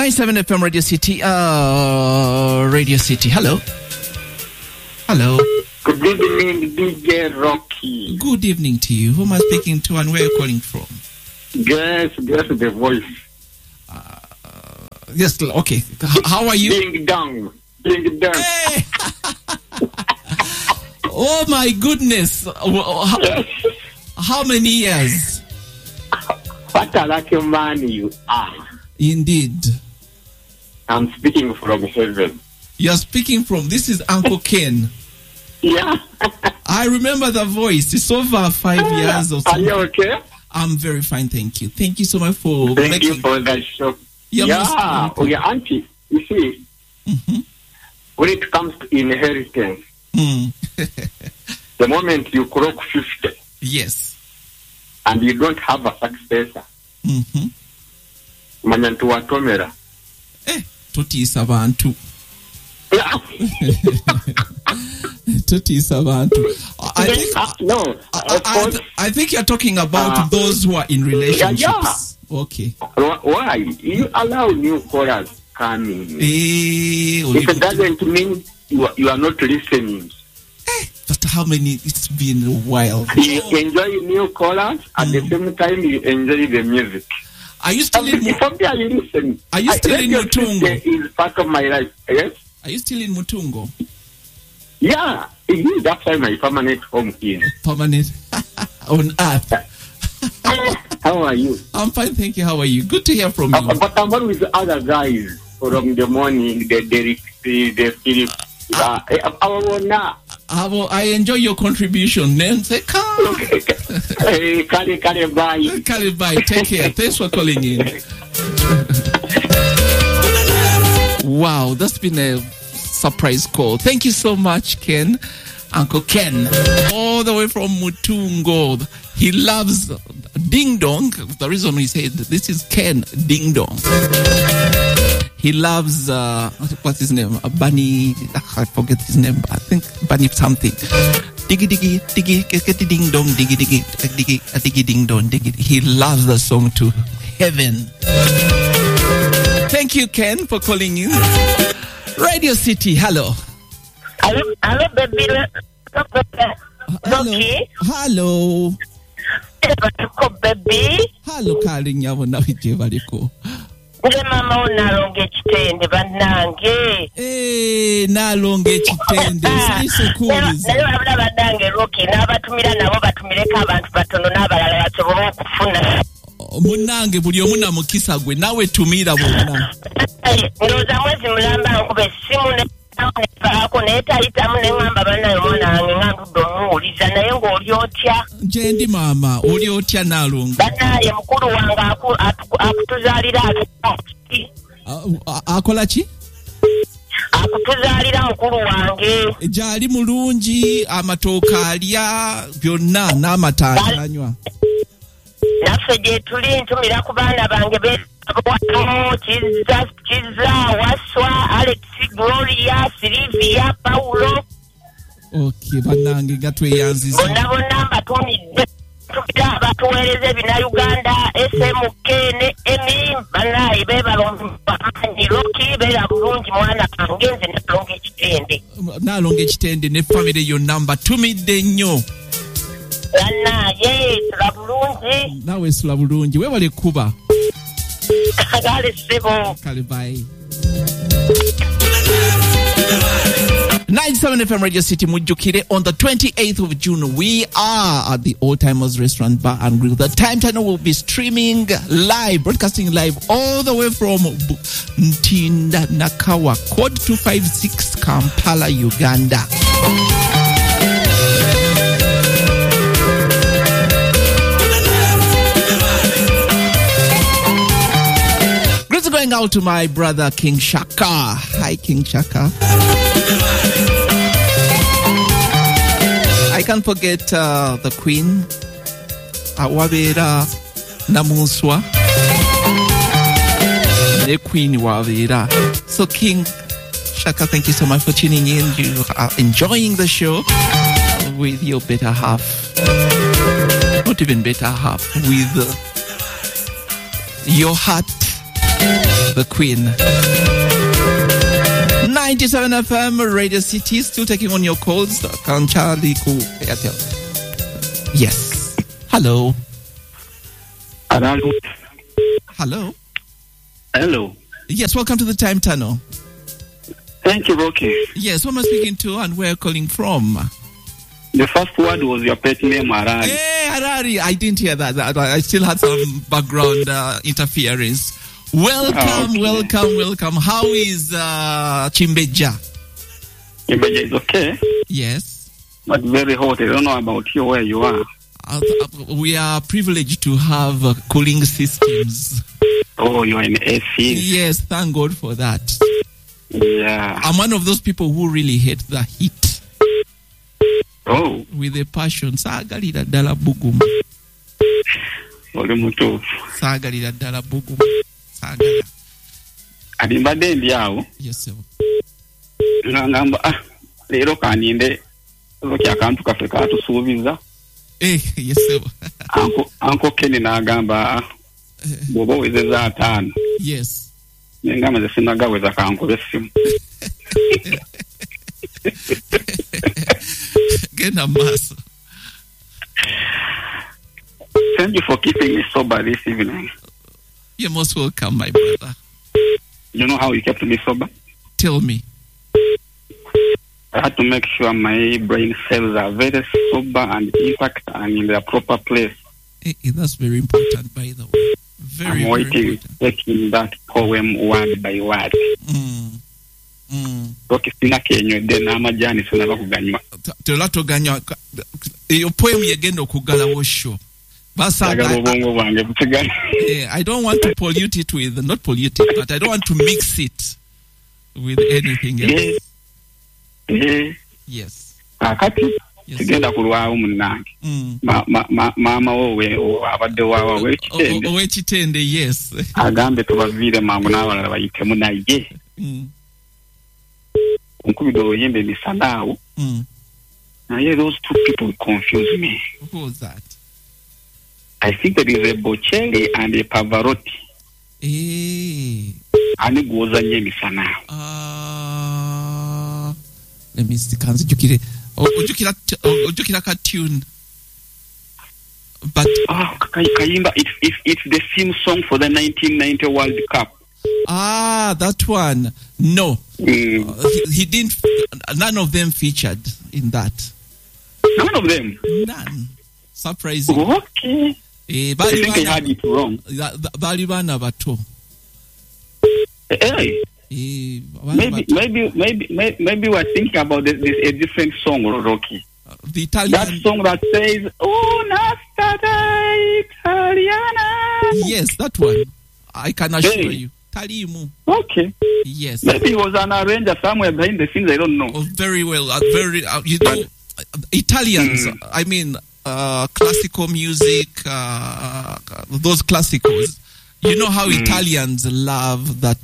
97 FM Radio City. Radio City. Hello. Hello. Good evening, DJ Rocky. Good evening to you. Who am I speaking to and where are you calling from? Guess the voice. Yes, okay. How are you? Ding dong. Ding dong. Hey. Oh my goodness. How many years? What a lucky man you are. Indeed. I'm speaking from heaven. You're speaking from, this is Uncle Ken. Yeah. I remember the voice. It's over 5 years or so. Are you okay? I'm very fine, thank you. Thank you so much for Thank you for that show. Yeah. Oh, your auntie. You see, when it comes to inheritance, the moment you clock 50, yes, and you don't have a successor, manyantuwa tomera. Tutiisa bantu. Tutiisa bantu. I think you're talking about those who are in relationships. Yeah. Okay. Why? You allow new callers coming. If it doesn't mean you are not listening. But how many? It's been a while. You enjoy new callers, at the same time you enjoy the music. Are you still in Mutungo? Are you still in Mutungo? Is part of my life. Yes. Are you still in Mutungo? Yeah, that's why my permanent home is. Permanent on earth. How are you? I'm fine, thank you. How are you? Good to hear from you. But I'm with the other guys from the morning, the Derek, the Philip. I enjoy your contribution. Then say, come. Bye. Take care. Thanks for calling in. Wow, that's been a surprise call. Thank you so much, Ken. Uncle Ken, all the way from Mutungo. He loves Ding Dong. The reason we say this is Ken Ding Dong. He loves, what's his name? Bunny, I forget his name. I think Bunny something. Diggy, diggy, ding dong, diggy, diggy, ding dong, diggy. He loves the song to heaven. Thank you, Ken, for calling in. Radio City, hello. Hello, baby. Hello. Hello. Baby. Hello, calling you. Mama unalonge chitende banange. Nalonge chitende. Nayo abula badange Rocky n'abatumira nabo batumileko abantu batono n'abalala basobola okufuna. Munange buli omu na mukisa gwe nawe tumira bonna. Ndowooza mwezi mulamba nkube essimu nefaako naye tayitamu ne ngamba bannayo omwana wange ngandudde omuwuliza naye ng'oli otya? Gye ndi maama, oli otya Naalonge? Bannaye mukulu wange akutuzaalira akola ki? Akutuzaalira mukulu wange. Gyali mulungi, amatooke alya, byonna n'amata anywa. Naffe gye tuli ntumira ku baana bange Kiza, Waswa, Alex, Gloria, Silvia, Paulo. Okay, banange gatweyanziza. Bonna mbatumidde tukira batuweereza ebina Uganda, SMK ne Emi, banaye bebalonzi Rocky, bera bulungi mwana wange nze Naalonge Ekitende. Naalonge Ekitende ne family yonna mbatumidde nnyo. Banaye sula bulungi. Nawe sula bulungi, weewale kuba. Kale sebo. Kale bye. 97 FM Radio City Mujukire. On the 28th of June, we are at the Old Timers Restaurant Bar and Grill. The Time Channel will be streaming live, broadcasting live all the way from Ntinda Nakawa, code 256, Kampala, Uganda. Going out to my brother King Shaka. Hi, King Shaka. I can't forget the Queen, Awabera Namuswa, the Queen Wavera. So, King Shaka, thank you so much for tuning in. You are enjoying the show with your better half. Not even better half, with your heart. the Queen. 97 FM, Radio City, still taking on your calls. Kanchali ku Airtel. Yes. Hello. Hello. Hello. Hello. Yes, welcome to the Time Tunnel. Thank you, Rocky. Yes, who am I speaking to and where calling from? The first word was your pet name, Harari. Hey, Harari. I didn't hear that. I still had some background interference. Welcome, welcome. How is Chimbeja? Chimbeja is okay. Yes. But very hot. I don't know about you, where you are. We are privileged to have cooling systems. Oh, you're in AC. Yes, thank God for that. Yeah. I'm one of those people who really hate the heat. Oh. With a passion. Sagalira dala bugum. Oli mutuufu. Sagalira dala bugum. Sagala. Adimbadde ndi awo. Yes, sir. Ngamba leero kaninde lwaki akantu kaffe katusuubiza. Yes, sir. Anko Kenny n'agamba bw'oba owezezza 5. Yes. Ngamba nze sinagaweza kankuba essimu. Genda maaso. Thank you for keeping me sober this evening. You're most welcome, my brother. You know how you kept me sober? Tell me. I had to make sure my brain cells are very sober and intact and in their proper place. That's very important, by the way. Very, I'm waiting, taking that poem word by word. Okay, sina kenywedde n'amajani sinaba kuganywa. Tolatoganywa. Your poem yagenda okugalawo sho. I don't want to pollute it with, not pollute it, but I don't want to mix it with anything else. Yes. Akati sigenda kulwawo munnange. Maama wowe abadde waawa ow'ekitende. Yes. Agambe tubaviire mangu n'abalala bayitemu naye. Onkubidde oluyimba emisanaawo. Naye those two people confuse me. Who was that? I think there is a Bocelli and a Pavarotti. Ani gwoza nnyo emisanaawo. Let me see. Kanzijukire. Ojukira ka tune. But Kayimba, it's the theme song for the 1990 World Cup. That one. No. He didn't. None of them featured in that. None of them? None. Surprising. Okay. I think I had it wrong. Balibana bato. Hey. Maybe we're thinking about a different song, Rocky. The Italian. That song that says, "Una stata italiana." Yes, that one. I can assure you. Talimu. Okay. Yes. Maybe it was an arranger somewhere behind the scenes. I don't know. Oh, very well. You know, Italians. I mean, classical music. Those classicals. You know how Italians love that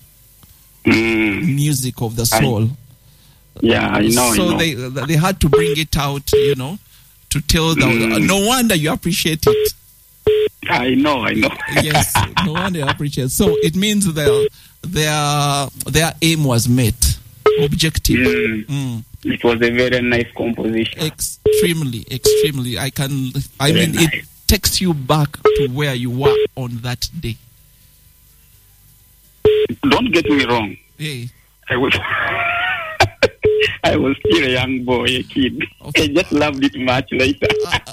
music of the soul. I know. So they had to bring it out, you know, to tell them. No wonder you appreciate it. I know. Yes, no wonder you appreciate it. So it means their aim was met. Objective. It was a very nice composition. Extremely. It takes you back to where you were on that day. Don't get me wrong. Hey. I was still a young boy, a kid. I just loved it much later.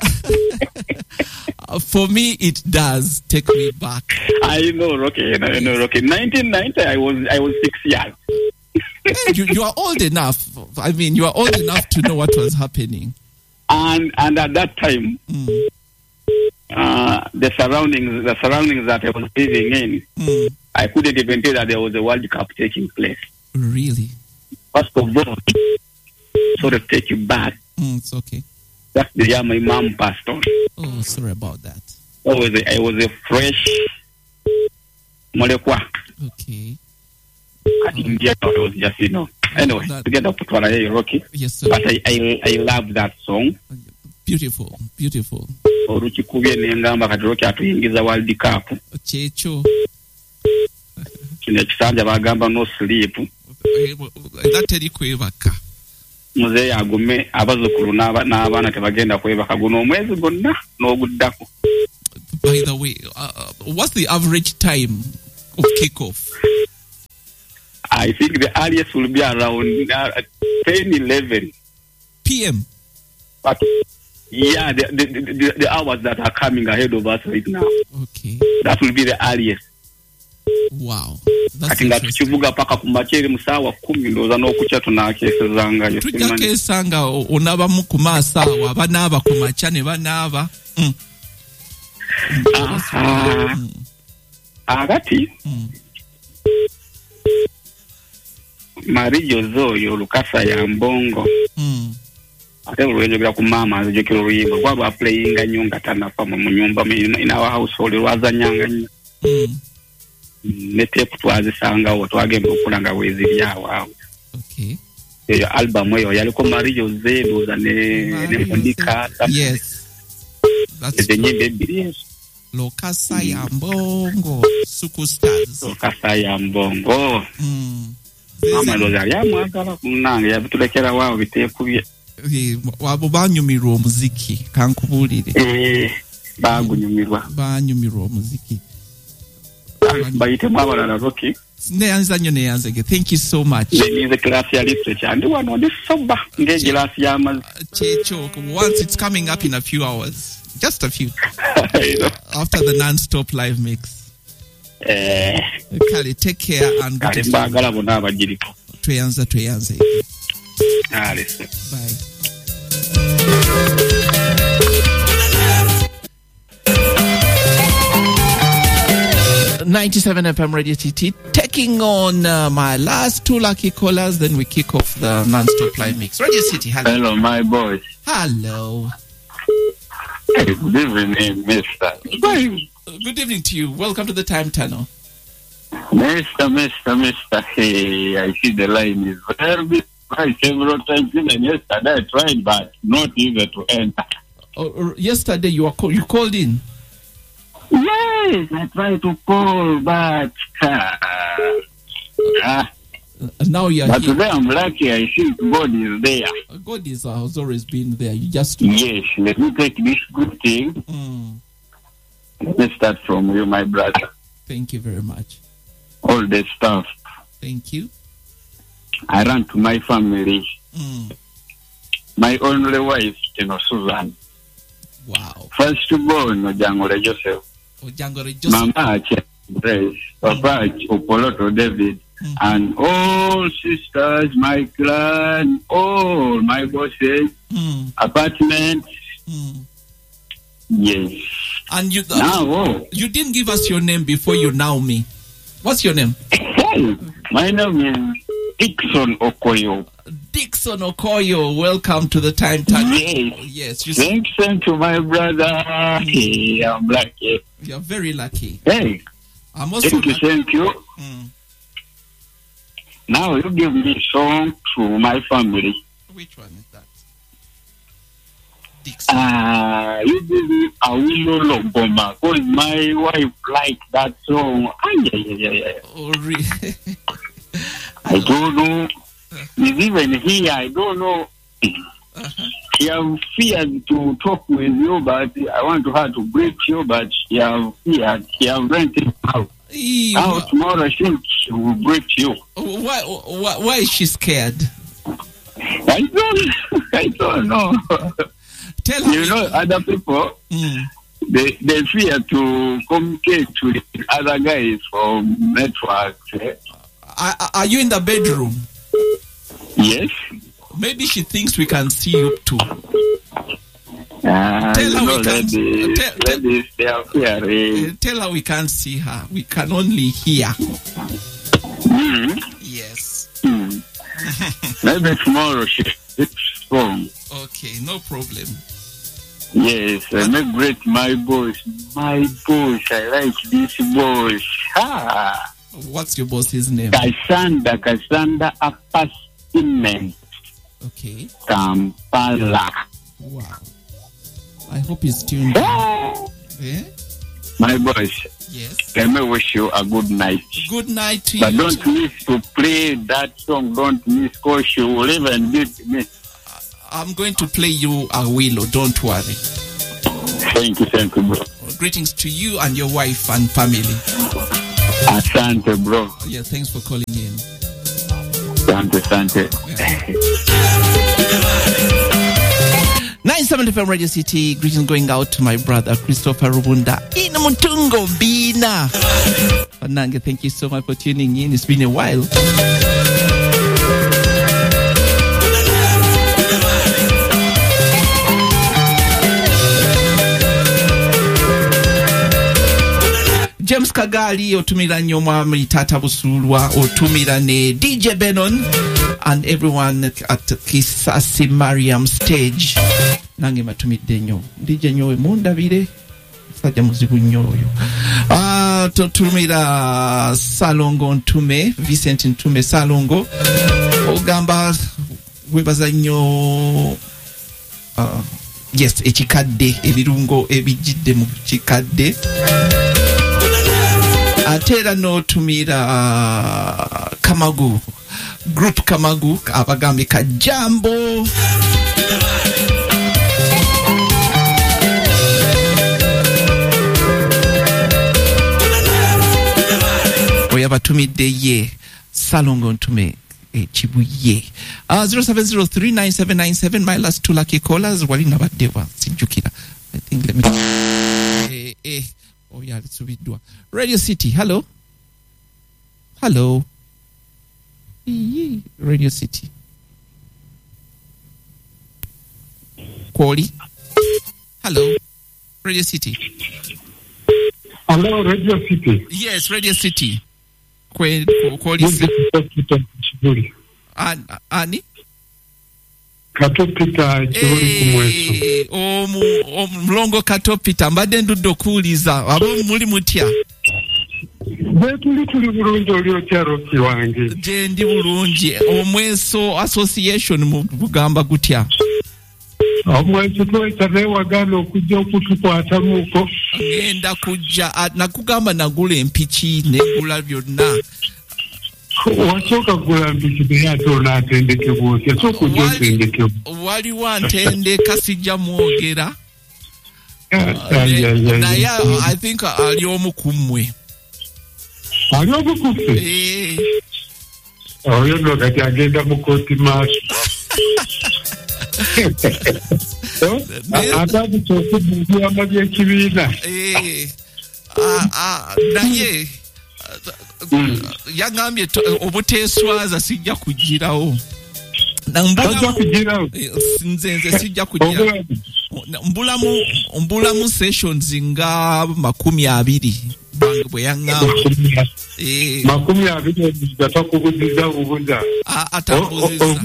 For me, it does take me back. I know, Rocky. 1990, I was 6 years. You are old enough. I mean, you are old enough to know what was happening. And at that time, the surroundings that I was living in, I couldn't even tell that there was a World Cup taking place. Really? First of all, sort of take you back. It's okay. That's the year my mom passed on. Oh, sorry about that. I was a fresh molekwa. Okay. I was just, Anyway, together put what I Rocky. Yes, sir. But I love that song. Beautiful. Oruki kubye nengamba kati Rocky atuyingiza World Cup. Checho. nekisanja bagamba no sleep That teri kwebaka. Muze yagume abazukulu n'abaana tebagenda kwebaka guno omwezi gonna n'oguddako. By the way, what's the average time of kickoff? I think the earliest will be around 10-11 p.m. But yeah, the hours that are coming ahead of us right now. Okay. That will be the earliest. Wow. Ati nga tukivuga paka ku makere musaawa 10 ndoza n'okucha tunakesezanga yo. Tujja kesanga onaba mu ku masaawa banaaba ku macha ne banaaba. Agati. Marijo zoyo Lukasa ya Mbongo. Ate olwenjogera ku mama azijokero luyimbo kwaba playinga nyunga tanafa mu nyumba in our household wazanyanga nnyo. Ne tape twazisanga wo twagenda okulanga weziryawo. Okay. Eyo album eyo yaliko Marijo Zedo ne Mundika. Yes. That's the nyimbo ebiri. Lukasa ya Mbongo Superstars. Lukasa ya Mbongo. Mama loza yamwagala kunange yabitulekera wao bitekubye. Wabo banyumirwa omuziki kankubulire. Banyumirwa omuziki. Bayite mwabalala Rocky. Neyanzage. Thank you so much. Neze class ya literature and one on this soba ngeje class ya Checho once it's coming up in a few hours. Just a few. After the non-stop live mix. Kale, take care and good to bagala bona abajiriko. Tweyanza. Bye. 97 FM Radio TT, taking on my last two lucky callers, then we kick off the non-stop live mix. Radio City, hello. Hello, my boys. Hello. Hey, good evening, Mister. Good evening to you. Welcome to the Time Tunnel. Mister. Hey, I see the line is very big. Several times, even yesterday I tried, but not easy to enter. Yesterday you called in? Yes, I tried to call, but now you are but here. today I'm lucky. I think God is there. God has always been there. You just yes. Let me take this good thing. Let's start from you, my brother. Thank you very much. All the stuff. Thank you. I ran to my family. My only wife, Susan. Wow. Firstborn, Ojangore Joseph. Mama, Grace. Papa, Opoloto David. And all sisters, my clan, all my bosses, apartments. Yes. And you didn't give us your name before you know me. What's your name? My name is Dixon Okoyo. Dixon Okoyo, welcome to the Time Tunnel. Yes. Thanks to my brother. Hey, I'm lucky. You're very lucky. Hey, I'm also thank you. Now you give me a song to my family. Which one is that? Dixon. You give me a Willow Logoma because my wife liked that song. Oh, really? I don't know. He's even here. I don't know. She has feared to talk with you, but I want her to break you, but she has feared. She has rented out. Now tomorrow I think she will break you. Why is she scared? I don't know. Tell her. You know, other people, they fear to communicate with other guys from networks. Are you in the bedroom? Yes. Maybe she thinks we can see you too. Tell her we can't. Tell her we can't see her. We can only hear. Yes. Maybe tomorrow she's strong. Okay, no problem. Yes, I make great my boss. My boss, I like this boss. What's your boss's name? Cassandra Apasimen. Okay. Kampala. Wow. I hope he's tuned in. Yeah? My boys. Yes. Let me wish you a good night. Good night to but you. But don't miss to play that song. Don't miss, because you will even beat me. I'm going to play you a willow. Don't worry. Thank you, bro. Greetings to you and your wife and family. Asante, bro. Yeah, thanks for calling in. Asante. Yeah. 970 FM Radio City. Greetings going out to my brother Christopher Rubunda in Mutungo Bina. Anange, thank you so much for tuning in. It's been a while. James Kagali, otumira nnyo mwami Tata Busulwa, otumira ne DJ Benon and everyone at Kisasi Mariam stage. Nange matumidde nnyo. DJ nyowe mundabire. Sajja muzibu nnyo oyo. Totumira Salongo Ntume, Vincent Ntume Salongo. Ogamba webaza nnyo yes, ekikadde, ebirungo ebijjidde mu kikadde. Atera no tumira Kamagu group Kamagu abagambe Kajambo oya batumidde ye Salongo Ntume Chibuye 07039797 my last two lucky callers wali nabaddewa sijjukira I think let me oh yeah, let's read. Radio City, hello. Hello. Radio City. Quali. Hello. Radio City. Hello, Radio City. Yes, Radio City. Quali. Ani? Katopita chibuli kumweso. Mlongo Katopita mbadde ndudde okuwuliza abo muli mutya? Tuli bulungi oli okyalo kiwange. Je ndi bulungi. Omweso Association mu Bugamba gutya? Omweso twetaba ewagala okujja okutukwatamuko. Ngenda kujja nakugamba nagula empiki negula byonna. Wasoka gula mpiki beyato natendeke bwotya soko jotendeke waliwo antendeka sijja mwogera naye I think ali omu kummwe ali omu kufe oyo no kati agenda mu koti maaso atabu kyokubungiama byekibiina naye yangambye obuteeswaza sijja kugirawo nze sijja kujja mbulamu sessions nga 20 bange bwe yaŋŋamba 20 gatakubuziza bubuza atambuziza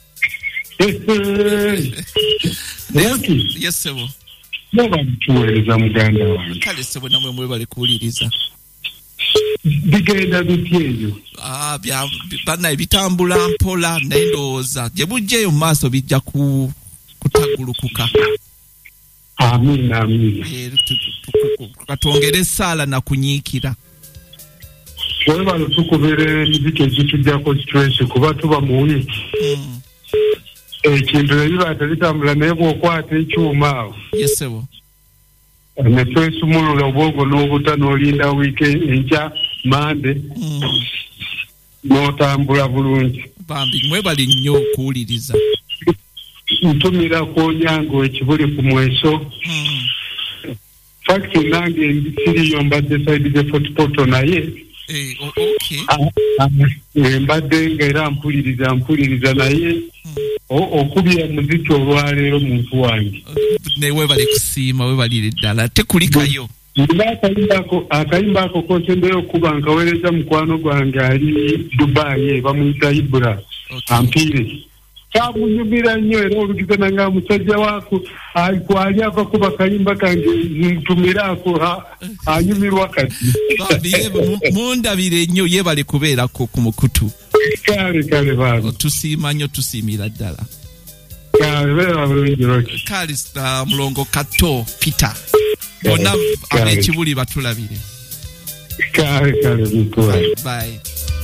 yes sebo nobamtuweereza muganda wange kale sebo namwe mwebale kuwuliriza bigenda bityeyo bana bitambula mpola naye ndowooza gye bujjeyo mu maaso bijja kutagulukuka. Amina. Katwongere essaala na kunyiikira. Webale tukubera emiziki egitujjako stress kuba tuba mu wiiki. Ekintu ebiba tebitambula naye bw'okwata ekyuma awo. Yes sebo. Ne twesumulula obwongo n'obuta n'olinda wiiki enkya mande n'otambula bulungi. Bambi mwebale nnyo okuwuliriza. Ntumira Konyango ekibuli ku mweso. Fakti nange siriyo mbadde side the footpoto naye. Okay. Mbadde ng'era mpuliriza naye okubya muziki olwaleero muntu wange. Ne webale kusiima webalire ddala tekulikayo. Akayimba ako kotendera okuba nkaweereza mukwano gwange ali Dubai bamuyita Ibra Ampire. Kamunyumira nnyo era olugizana nga musajja waako ali ava kuba kayimba kange ntumirako anyumirwa kati. Mundabire nnyo yebale kubeerako ku mukutu. Kale baba. Tusiima nnyo tusiimira ddala. Kale baba bulungi roki. Kale mulongo Kato Peter. Bona ab'ekibuli batulabire. Kale mukulu. Bye.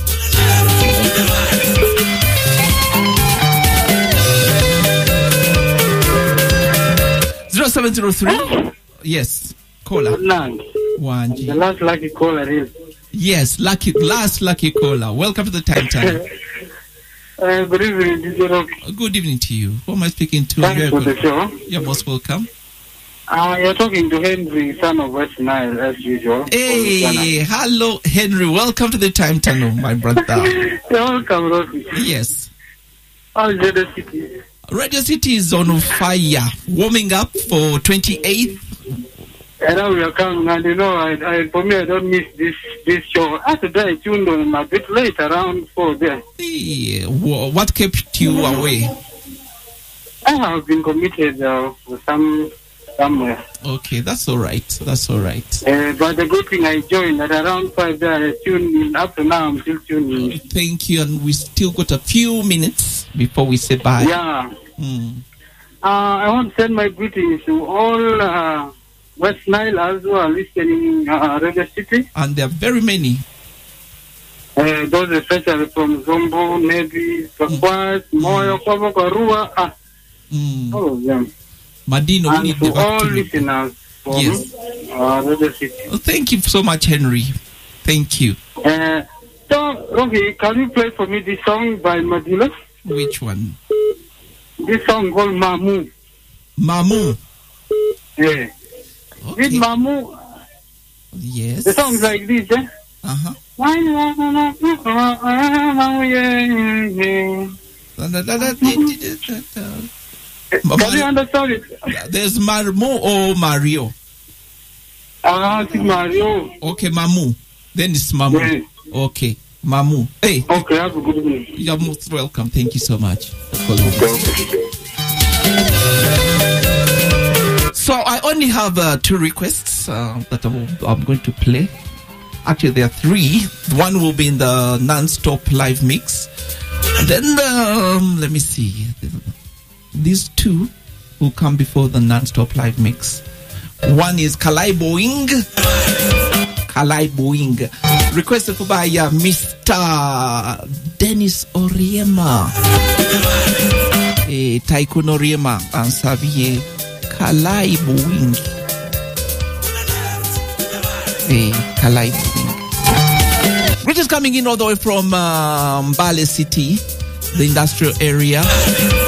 (0703) Yes, caller. Wanji. The last lucky caller is. Yes, last lucky caller. Welcome to the Time Tunnel. Good evening, DJ Rock. Good evening to you. Who am I speaking to? Thanks for the show. You're most welcome. You're talking to Henry, son of West Nile, as usual. Hey, hello, Henry. Welcome to the Time Tunnel, my brother. You're welcome, Rocky. Yes. How's Radio City? Radio City is on fire, warming up for 28th. And now we are coming, and for me, I don't miss this show. Today I tuned on a bit late, around 4 there. Hey, what kept you away? I have been committed for somewhere. Okay, that's all right. But the good thing, I joined at around 5 there. I tuned in. Up to now, I'm still tuning in. Thank you, and we still got a few minutes before we say bye. Yeah. I want to send my greetings to all West Nile as well, listening Radio City. And there are very many. Those especially from Zombo, Nebi, Kakwas, Moyo, Kwabo, Karua, all of them. Madino, and to all listeners from Radio City. Well, thank you so much, Henry. Thank you. So, Rocky, can you play for me this song by Madilo? Which one? This song called Mamu. Mamu? Yeah. Okay. With Mamu. Yes. The song's like this, eh? Uh-huh. Can you understand it? There's Marmo or Mario? It's Mario. Okay, Mamu. Then it's Mamu. Yeah. Okay, Mamu. Hey. Okay, have a good evening. You're most welcome. Thank you so much. So I only have 2 requests that I'm going to play. Actually, there are 3. One will be in the non-stop live mix. And then, let me see. These 2 will come before the non-stop live mix. One is Kalai Boing. Requested by Mr. Dennis Oriema. Tycoon Oriema. Ansabiye Kalai Boing. Kalai Boing. Which is coming in all the way from Mbale City, the industrial area.